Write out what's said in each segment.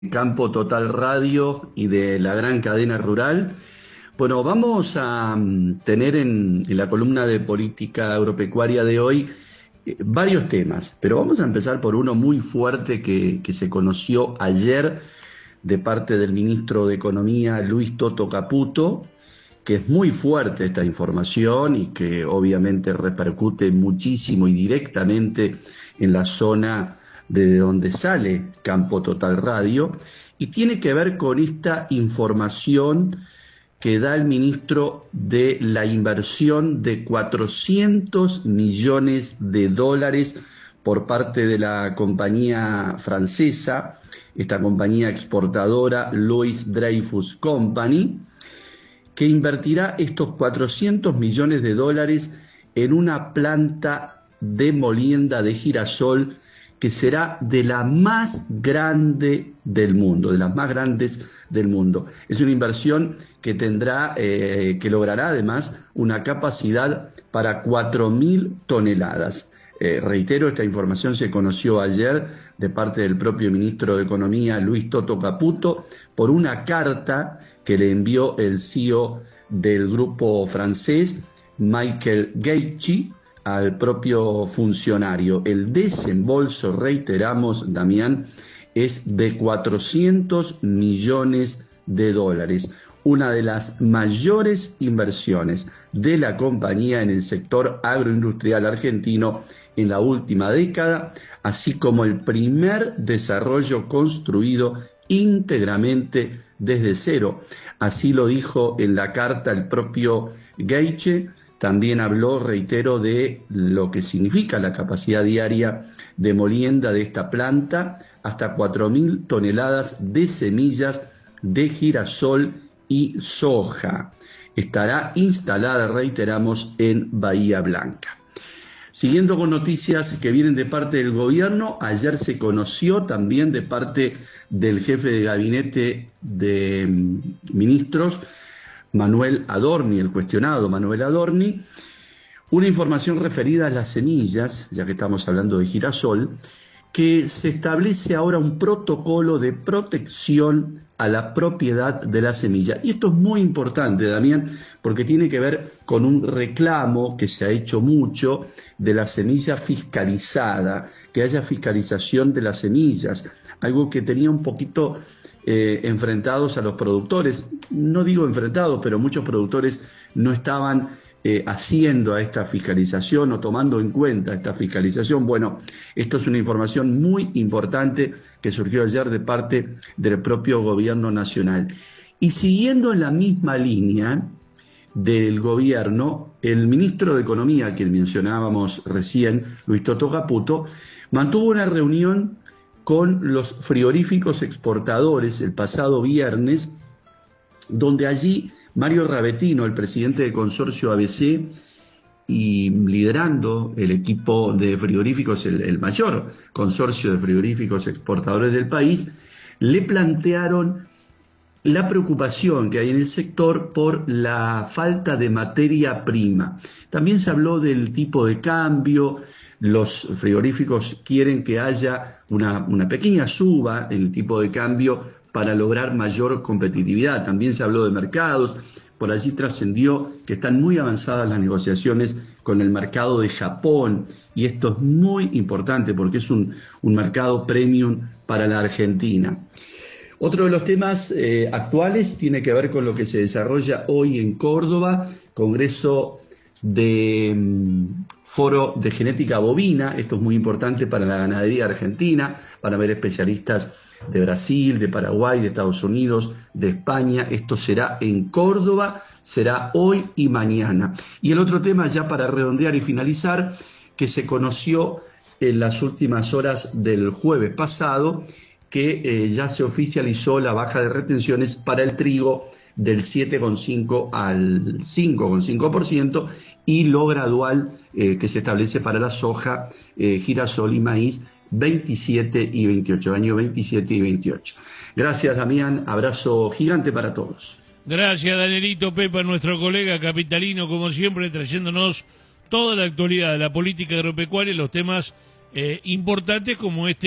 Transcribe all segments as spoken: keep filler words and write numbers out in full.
Campo Total Radio y de la gran cadena rural. Bueno, vamos a mm, tener en, en la columna de política agropecuaria de hoy eh, varios temas, pero vamos a empezar por uno muy fuerte que, que se conoció ayer de parte del ministro de Economía, Luis Toto Caputo, que es muy fuerte esta información y que obviamente repercute muchísimo y directamente en la zona de donde sale Campo Total Radio, y tiene que ver con esta información que da el ministro de la inversión de cuatrocientos millones de dólares por parte de la compañía francesa, esta compañía exportadora Louis Dreyfus Company, que invertirá estos cuatrocientos millones de dólares en una planta de molienda de girasol que será de la más grande del mundo, de las más grandes del mundo. Es una inversión que tendrá, eh, que logrará además una capacidad para cuatro mil toneladas. Eh, reitero, esta información se conoció ayer de parte del propio ministro de Economía, Luis Toto Caputo, por una carta que le envió el C E O del grupo francés, Michael Geichi, al propio funcionario. El desembolso, reiteramos, Damián, es de cuatrocientos millones de dólares, una de las mayores inversiones de la compañía en el sector agroindustrial argentino en la última década, así como el primer desarrollo construido íntegramente desde cero. Así lo dijo en la carta el propio Geiche. También habló, reitero, de lo que significa la capacidad diaria de molienda de esta planta, hasta cuatro mil toneladas de semillas de girasol y soja. Estará instalada, reiteramos, en Bahía Blanca. Siguiendo con noticias que vienen de parte del gobierno, ayer se conoció también de parte del jefe de gabinete de ministros, Manuel Adorni, el cuestionado Manuel Adorni, una información referida a las semillas, ya que estamos hablando de girasol, que se establece ahora un protocolo de protección a la propiedad de la semilla. Y esto es muy importante, Damián, porque tiene que ver con un reclamo que se ha hecho mucho de la semilla fiscalizada, que haya fiscalización de las semillas, algo que tenía un poquito eh, enfrentados a los productores. No digo enfrentados, pero muchos productores no estaban Eh, haciendo a esta fiscalización o tomando en cuenta esta fiscalización. Bueno, esto es una información muy importante que surgió ayer de parte del propio gobierno nacional. Y siguiendo en la misma línea del gobierno, el ministro de Economía, que mencionábamos recién, Luis Toto Caputo, mantuvo una reunión con los frigoríficos exportadores el pasado viernes, donde allí Mario Ravetino, el presidente del consorcio A B C, y liderando el equipo de frigoríficos, el, el mayor consorcio de frigoríficos exportadores del país, le plantearon la preocupación que hay en el sector por la falta de materia prima. También se habló del tipo de cambio. Los frigoríficos quieren que haya una, una pequeña suba en el tipo de cambio para lograr mayor competitividad. También se habló de mercados. Por allí trascendió que están muy avanzadas las negociaciones con el mercado de Japón, y esto es muy importante porque es un, un mercado premium para la Argentina. Otro de los temas eh, actuales tiene que ver con lo que se desarrolla hoy en Córdoba, Congreso de um, Foro de Genética Bovina. Esto es muy importante para la ganadería argentina. Van a haber especialistas de Brasil, de Paraguay, de Estados Unidos, de España. Esto será en Córdoba, será hoy y mañana. Y el otro tema, ya para redondear y finalizar, que se conoció en las últimas horas del jueves pasado, que eh, ya se oficializó la baja de retenciones para el trigo del siete coma cinco al cinco coma cinco por ciento, y lo gradual eh, que se establece para la soja, eh, girasol y maíz veintisiete y veintiocho, año veintisiete y veintiocho. Gracias, Damián, abrazo gigante para todos. Gracias, Danielito Pepa, nuestro colega capitalino, como siempre, trayéndonos toda la actualidad de la política agropecuaria y los temas eh, importantes como este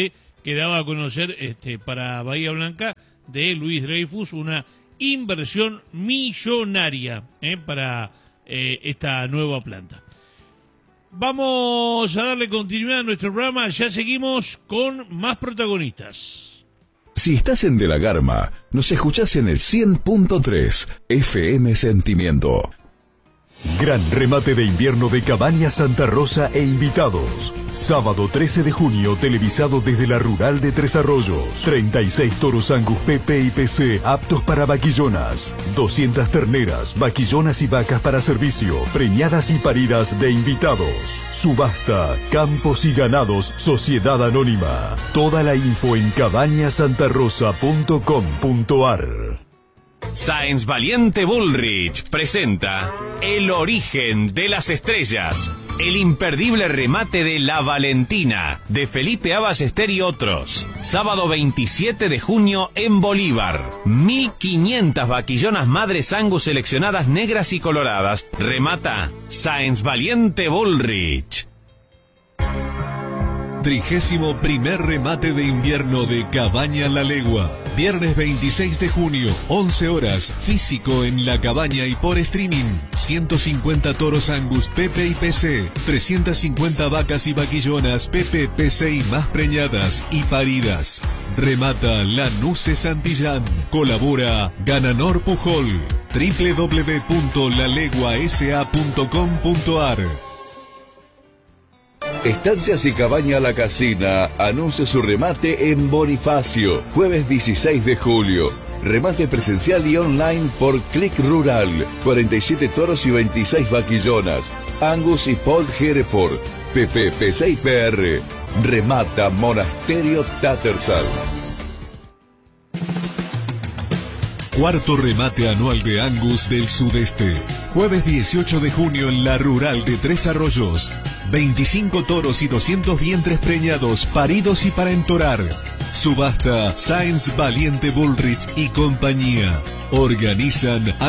que daba a conocer este, para Bahía Blanca de Luis Dreyfus una inversión millonaria eh, para eh, esta nueva planta. Vamos a darle continuidad a nuestro programa, ya seguimos con más protagonistas. Si estás en De la Garma, nos escuchás en el cien punto tres F M Sentimiento. Gran remate de invierno de Cabañas Santa Rosa e invitados. Sábado trece de junio, televisado desde la Rural de Tres Arroyos. treinta y seis toros Angus P P y P C aptos para vaquillonas. doscientas terneras, vaquillonas y vacas para servicio, preñadas y paridas de invitados. Subasta, campos y ganados, Sociedad Anónima. Toda la info en cabañas santa rosa punto com punto ar. Sáenz Valiente Bullrich presenta El origen de las estrellas, el imperdible remate de La Valentina, de Felipe Aballester y otros. Sábado veintisiete de junio en Bolívar. mil quinientas vaquillonas madres Angus seleccionadas negras y coloradas. Remata Sáenz Valiente Bullrich. Trigésimo primer remate de invierno de Cabaña La Legua. Viernes veintiséis de junio, once horas, físico en La Cabaña y por streaming. ciento cincuenta toros Angus P P y P C, trescientas cincuenta vacas y vaquillonas P P, P C y más preñadas y paridas. Remata Lanuse Santillán. Colabora Gananor Pujol. doble u doble u doble u punto la legua s a punto com punto ar. Estancias y Cabaña La Casina anuncia su remate en Bonifacio, jueves dieciséis de julio. Remate presencial y online por Click Rural. cuarenta y siete toros y veintiséis vaquillonas. Angus y Paul Hereford. P P, P C y P R. Remata Monasterio Tattersall. Cuarto remate anual de Angus del Sudeste. Jueves dieciocho de junio en la Rural de Tres Arroyos. veinticinco toros y doscientos vientres preñados, paridos y para entorar. Subasta Sáenz Valiente Bullrich y compañía. Organizan